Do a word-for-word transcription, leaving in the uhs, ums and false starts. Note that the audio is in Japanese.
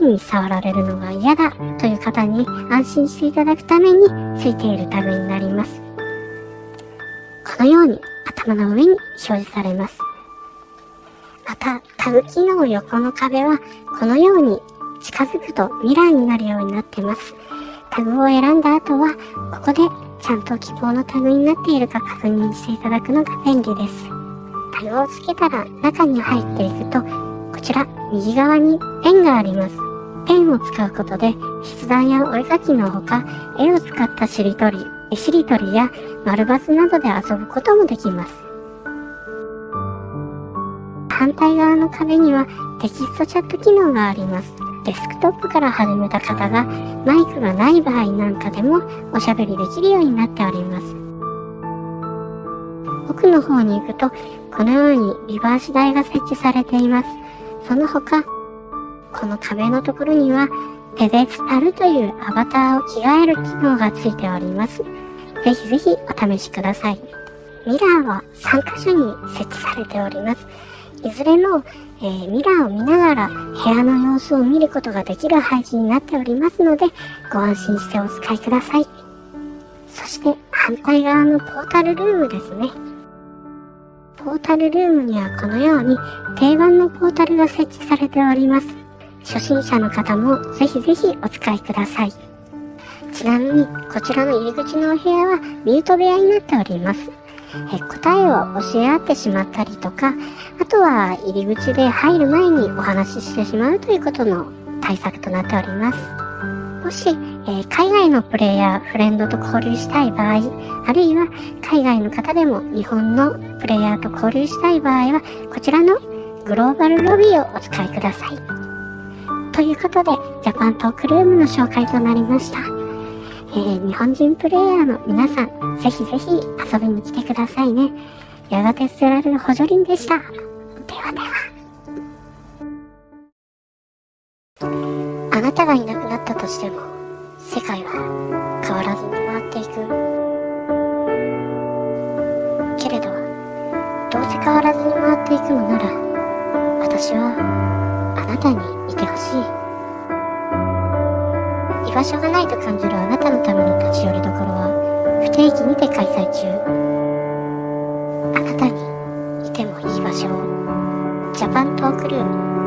に触られるのが嫌だという方に安心していただくためについているタグになります。このように頭の上に表示されます。また、タグ機能横の壁はこのように近づくとミラーになるようになっています。タグを選んだ後は、ここでちゃんと希望のタグになっているか確認していただくのが便利です。タグをつけたら中に入っていくと、こちら右側にペンがあります。ペンを使うことで筆談やお絵描きのほか、絵を使ったしりとり、絵しりとりや丸バスなどで遊ぶこともできます。反対側の壁にはテキストチャット機能があります。デスクトップから始めた方がマイクがない場合なんかでもおしゃべりできるようになっております。奥の方に行くとこのようにリバーシ台が設置されています。その他、この壁のところには手で伝るというアバターを着替える機能がついております。ぜひぜひお試しください。ミラーはさんかしょに設置されております。いずれの、えー、ミラーを見ながら部屋の様子を見ることができる配置になっておりますので、ご安心してお使いください。そして反対側のポータルルームですね。ポータルルームにはこのように定番のポータルが設置されております。初心者の方もぜひぜひお使いください。ちなみにこちらの入り口のお部屋はミュート部屋になっております。え答えを教え合ってしまったりとか、あとは入り口で入る前にお話ししてしまうということの対策となっております。もし、えー、海外のプレイヤー、フレンドと交流したい場合、あるいは海外の方でも日本のプレイヤーと交流したい場合は、こちらのグローバルロビーをお使いください。ということで、ジャパントークルームの紹介となりました。えー、日本人プレイヤーの皆さん、ぜひぜひ遊びに来てくださいね。やがて捨てられる補助輪でした。ではでは。あなたがいなくなったとしても、世界は変わらずに回っていく。けれど、どうせ変わらずに回っていくのなら、私はあなたにいてほしい。居場所がないと感じるあなたのための立ち寄りどころは不定期にて開催中。あなたにいてもいい場所を。ジャパントークルーム。